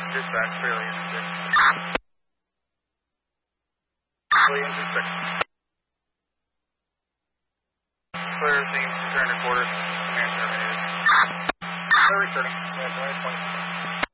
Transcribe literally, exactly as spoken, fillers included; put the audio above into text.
Dispatch, fairly interested. Williams is six. Clear, seems to turn to quarter. Command terminated. Clear returning. Yeah, twenty.